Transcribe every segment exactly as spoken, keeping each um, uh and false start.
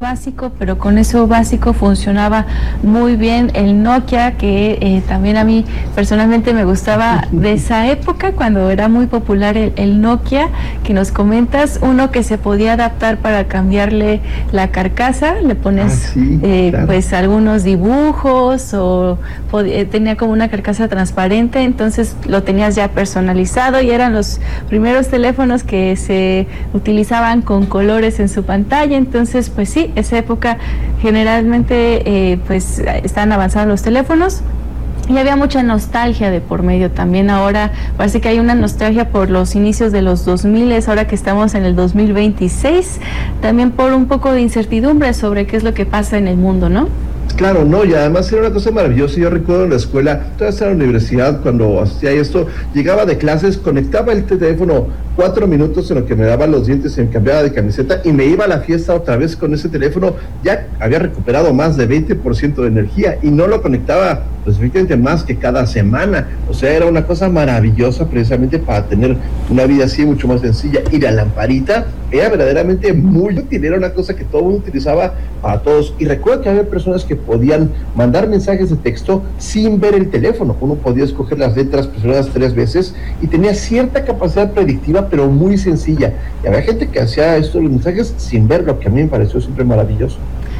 básico, pero con eso básico funcionaba muy bien el Nokia, que eh, también a mí personalmente me gustaba de esa época, cuando era muy popular el, el Nokia, que nos comentas, uno que se podía adaptar para cambiarle la carcasa, le pones Ah, sí, eh, claro. pues algunos dibujos o pod- tenía como una carcasa transparente, entonces lo tenías ya personalizado y eran los primeros teléfonos que se utilizaban con colores en su pantalla. Entonces pues sí, esa época generalmente eh, pues están avanzados los teléfonos. Y había mucha nostalgia de por medio también. Ahora parece que hay una nostalgia por los inicios de los dos mil, ahora que estamos en el dos mil veintiséis, también por un poco de incertidumbre sobre qué es lo que pasa en el mundo, ¿no? Claro, no, y además era una cosa maravillosa. Yo recuerdo en la escuela, todavía estaba en la universidad, cuando hacía esto, llegaba de clases, conectaba el teléfono cuatro minutos en lo que me daba los dientes y me cambiaba de camiseta y me iba a la fiesta otra vez con ese teléfono. Ya había recuperado más de veinte por ciento de energía y no lo conectaba pues efectivamente más que cada semana. O sea, era una cosa maravillosa precisamente para tener una vida así mucho más sencilla. Y la lamparita era verdaderamente muy útil, era una cosa que todo el mundo utilizaba para todos. Y recuerdo que había personas que podían mandar mensajes de texto sin ver el teléfono. Uno podía escoger las letras presionadas tres veces y tenía cierta capacidad predictiva, pero muy sencilla. Y había gente que hacía esto, los mensajes, sin verlo, que a mí me pareció siempre maravilloso.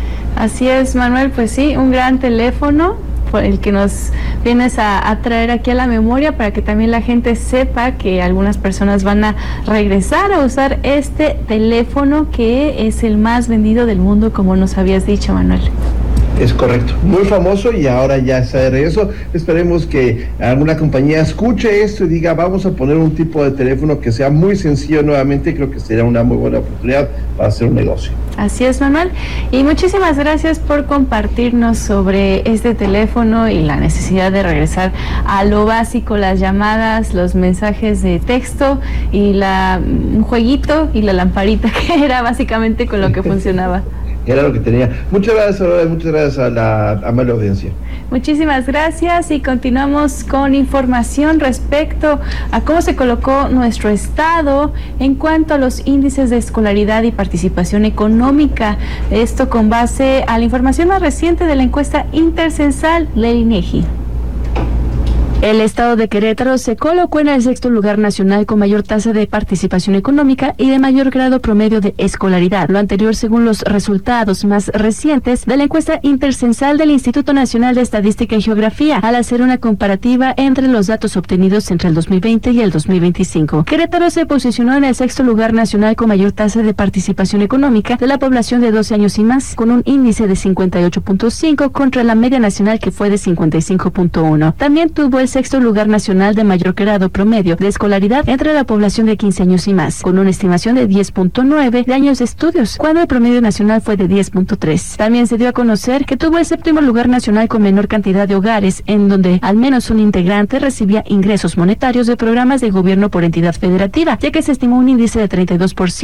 Así es, Manuel, pues sí, un gran teléfono por el que nos vienes a, a traer aquí a la memoria, para que también la gente sepa que algunas personas van a regresar a usar este teléfono que es el más vendido del mundo, como nos habías dicho, Manuel. Es correcto, muy famoso y ahora ya está de regreso. Esperemos que alguna compañía escuche esto y diga, vamos a poner un tipo de teléfono que sea muy sencillo nuevamente. Creo que sería una muy buena oportunidad para hacer un negocio. Así es, Manuel, y muchísimas gracias por compartirnos sobre este teléfono y la necesidad de regresar a lo básico, las llamadas, los mensajes de texto y la un jueguito y la lamparita, que era básicamente con lo que funcionaba. Era lo que tenía. Muchas gracias, Aurora, muchas gracias a la amable audiencia. Muchísimas gracias y continuamos con información respecto a cómo se colocó nuestro estado en cuanto a los índices de escolaridad y participación económica. Esto con base a la información más reciente de la encuesta intercensal del INEGI. El estado de Querétaro se colocó en el sexto lugar nacional con mayor tasa de participación económica y de mayor grado promedio de escolaridad. Lo anterior según los resultados más recientes de la encuesta intercensal del Instituto Nacional de Estadística y Geografía, al hacer una comparativa entre los datos obtenidos entre el dos mil veinte y el dos mil veinticinco. Querétaro se posicionó en el sexto lugar nacional con mayor tasa de participación económica de la población de doce años y más, con un índice de cincuenta y ocho punto cinco contra la media nacional, que fue de cincuenta y cinco punto uno. También tuvo el sexto lugar nacional de mayor grado promedio de escolaridad entre la población de quince años y más, con una estimación de diez punto nueve de años de estudios, cuando el promedio nacional fue de diez punto tres. También se dio a conocer que tuvo el séptimo lugar nacional con menor cantidad de hogares, en donde al menos un integrante recibía ingresos monetarios de programas de gobierno por entidad federativa, ya que se estimó un índice de treinta y dos por ciento